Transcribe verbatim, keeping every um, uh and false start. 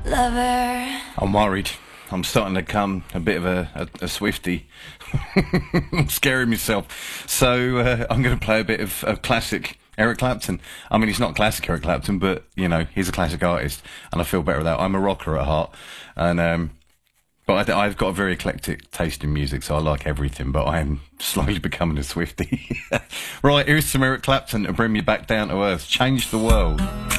lover. I'm worried. I'm starting to become a bit of a, a, a Swiftie. I'm scaring myself. So uh, I'm going to play a bit of, of classic Eric Clapton. I mean, he's not classic Eric Clapton, but, you know, he's a classic artist, and I feel better with that. I'm a rocker at heart, and um, but I, I've got a very eclectic taste in music, so I like everything, but I am slowly becoming a Swiftie. Right, here's some Eric Clapton to bring me back down to earth. Change the world.